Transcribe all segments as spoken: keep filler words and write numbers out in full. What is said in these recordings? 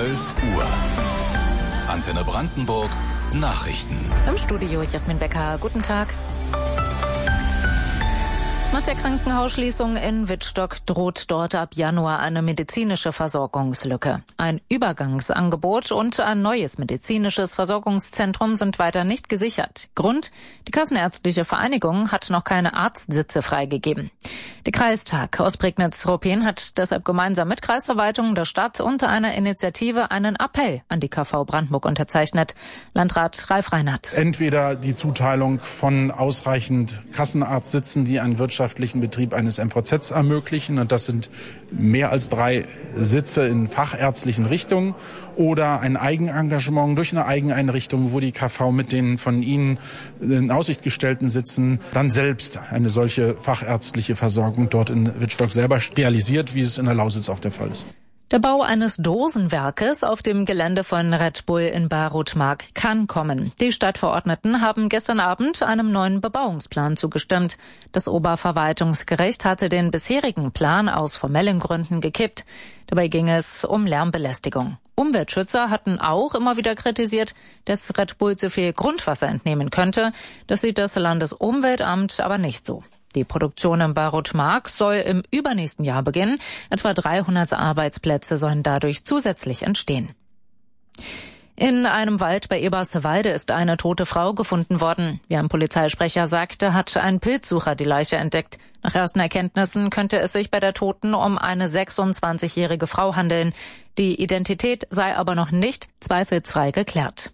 zwölf Uhr. Antenne Brandenburg Nachrichten. Im Studio Jasmin Becker. Guten Tag. Nach der Krankenhausschließung in Wittstock droht dort ab Januar eine medizinische Versorgungslücke. Ein Übergangsangebot und ein neues medizinisches Versorgungszentrum sind weiter nicht gesichert. Grund: Die Kassenärztliche Vereinigung hat noch keine Arztsitze freigegeben. Der Kreistag aus Prignitz-Ruppin hat deshalb gemeinsam mit Kreisverwaltung der Stadt unter einer Initiative einen Appell an die K V Brandenburg unterzeichnet. Landrat Ralf Reinhardt. Entweder die Zuteilung von ausreichend Kassenarztsitzen, die einen wirtschaftlichen Betrieb eines M V Zs ermöglichen, und das sind mehr als drei Sitze in fachärztlichen Richtungen, oder ein Eigenengagement durch eine Eigeneinrichtung, wo die K V mit den von Ihnen in Aussicht gestellten Sitzen dann selbst eine solche fachärztliche Versorgung dort in Wittstock selber realisiert, wie es in der Lausitz auch der Fall ist. Der Bau eines Dosenwerkes auf dem Gelände von Red Bull in Barutmark kann kommen. Die Stadtverordneten haben gestern Abend einem neuen Bebauungsplan zugestimmt. Das Oberverwaltungsgericht hatte den bisherigen Plan aus formellen Gründen gekippt. Dabei ging es um Lärmbelästigung. Umweltschützer hatten auch immer wieder kritisiert, dass Red Bull zu viel Grundwasser entnehmen könnte. Das sieht das Landesumweltamt aber nicht so. Die Produktion im Barutmark soll im übernächsten Jahr beginnen. Etwa dreihundert Arbeitsplätze sollen dadurch zusätzlich entstehen. In einem Wald bei Eberswalde ist eine tote Frau gefunden worden. Wie ein Polizeisprecher sagte, hat ein Pilzsucher die Leiche entdeckt. Nach ersten Erkenntnissen könnte es sich bei der Toten um eine sechsundzwanzigjährige Frau handeln. Die Identität sei aber noch nicht zweifelsfrei geklärt.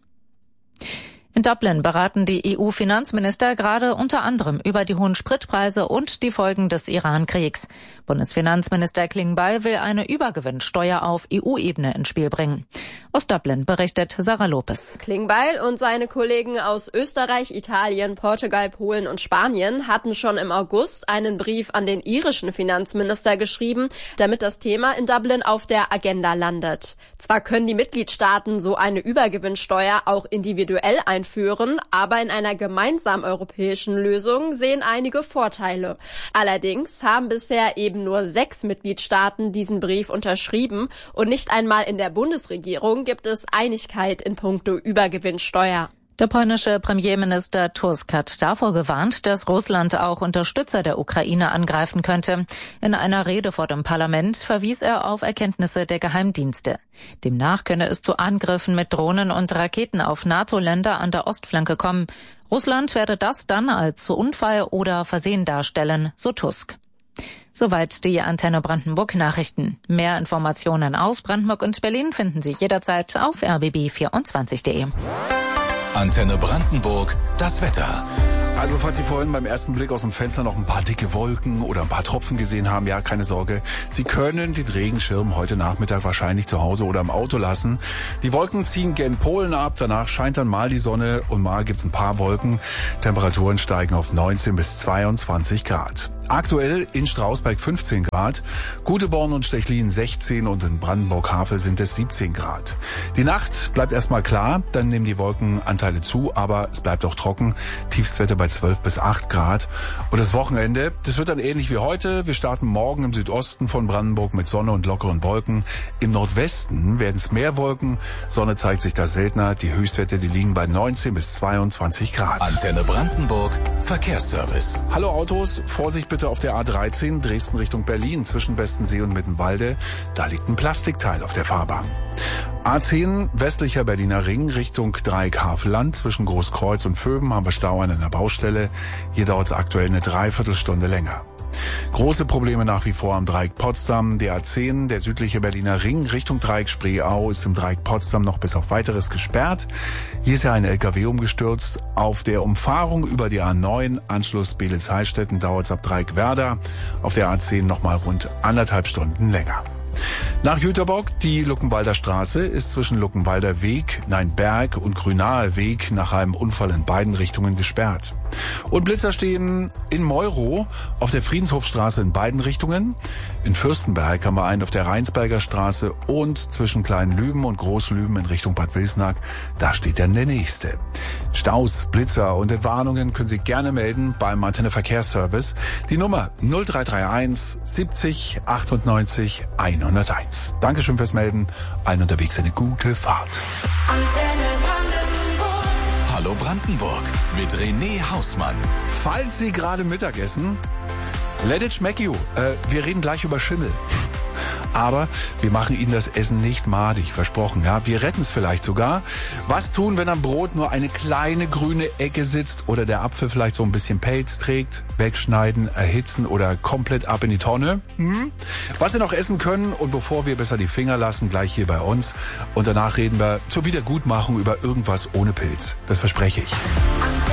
In Dublin beraten die E U-Finanzminister gerade unter anderem über die hohen Spritpreise und die Folgen des Iran-Kriegs. Bundesfinanzminister Klingbeil will eine Übergewinnsteuer auf E U-Ebene ins Spiel bringen. Aus Dublin berichtet Sarah Lopez. Klingbeil und seine Kollegen aus Österreich, Italien, Portugal, Polen und Spanien hatten schon im August einen Brief an den irischen Finanzminister geschrieben, damit das Thema in Dublin auf der Agenda landet. Zwar können die Mitgliedstaaten so eine Übergewinnsteuer auch individuell einführen, Einführen, aber in einer gemeinsamen europäischen Lösung sehen einige Vorteile. Allerdings haben bisher eben nur sechs Mitgliedstaaten diesen Brief unterschrieben und nicht einmal in der Bundesregierung gibt es Einigkeit in puncto Übergewinnsteuer. Der polnische Premierminister Tusk hat davor gewarnt, dass Russland auch Unterstützer der Ukraine angreifen könnte. In einer Rede vor dem Parlament verwies er auf Erkenntnisse der Geheimdienste. Demnach könne es zu Angriffen mit Drohnen und Raketen auf NATO-Länder an der Ostflanke kommen. Russland werde das dann als Unfall oder Versehen darstellen, so Tusk. Soweit die Antenne Brandenburg Nachrichten. Mehr Informationen aus Brandenburg und Berlin finden Sie jederzeit auf r b b vierundzwanzig punkt de. Antenne Brandenburg, das Wetter. Also falls Sie vorhin beim ersten Blick aus dem Fenster noch ein paar dicke Wolken oder ein paar Tropfen gesehen haben, ja, keine Sorge. Sie können den Regenschirm heute Nachmittag wahrscheinlich zu Hause oder im Auto lassen. Die Wolken ziehen gen Polen ab, danach scheint dann mal die Sonne und mal gibt's ein paar Wolken. Temperaturen steigen auf neunzehn bis zweiundzwanzig Grad. Aktuell in Strausberg fünfzehn Grad, Guteborn und Stechlin sechzehn und in Brandenburg-Havel sind es siebzehn Grad. Die Nacht bleibt erstmal klar, dann nehmen die Wolkenanteile zu, aber es bleibt auch trocken. Tiefstwerte bei zwölf bis acht Grad. Und das Wochenende, das wird dann ähnlich wie heute. Wir starten morgen im Südosten von Brandenburg mit Sonne und lockeren Wolken. Im Nordwesten werden es mehr Wolken. Sonne zeigt sich da seltener. Die Höchstwerte, die liegen bei neunzehn bis zweiundzwanzig Grad. Antenne Brandenburg, Verkehrsservice. Hallo Autos, Vorsicht bitte auf der A dreizehn, Dresden Richtung Berlin, zwischen Westensee und Mittenwalde. Da liegt ein Plastikteil auf der Fahrbahn. A zehn, westlicher Berliner Ring, Richtung Dreieck Havelland. Zwischen Großkreuz und Vöben haben wir Stau an einer Baustelle. Hier dauert es aktuell eine Dreiviertelstunde länger. Große Probleme nach wie vor am Dreieck Potsdam. Der A zehn, der südliche Berliner Ring, Richtung Dreieck Spreeau, ist im Dreieck Potsdam noch bis auf Weiteres gesperrt. Hier ist ja ein L K W umgestürzt. Auf der Umfahrung über die A neun, Anschluss Beelitz-Heilstätten, dauert es ab Dreieck Werder. Auf der A zehn nochmal rund anderthalb Stunden länger. Nach Jüterbock, die Luckenwalder Straße ist zwischen Luckenwalder Weg, nein Berg und Grünaher Weg nach einem Unfall in beiden Richtungen gesperrt. Und Blitzer stehen in Meuro auf der Friedenshofstraße in beiden Richtungen. In Fürstenberg haben wir einen auf der Rheinsberger Straße und zwischen Klein-Lüben und Groß-Lüben in Richtung Bad Wilsnack. Da steht dann der nächste. Staus, Blitzer und Entwarnungen können Sie gerne melden beim Antenne Verkehrsservice. Die Nummer null drei drei eins siebzig achtundneunzig hunderteins. Dankeschön fürs Melden. Allen unterwegs eine gute Fahrt. Hallo Brandenburg mit René Hausmann. Falls Sie gerade Mittagessen, let it schmeck you. Äh, wir reden gleich über Schimmel. Aber wir machen Ihnen das Essen nicht madig, versprochen. Ja, wir retten es vielleicht sogar. Was tun, wenn am Brot nur eine kleine grüne Ecke sitzt oder der Apfel vielleicht so ein bisschen Pelz trägt? Wegschneiden, erhitzen oder komplett ab in die Tonne? Hm? Was Sie noch essen können und bevor wir besser die Finger lassen, gleich hier bei uns. Und danach reden wir zur Wiedergutmachung über irgendwas ohne Pilz. Das verspreche ich.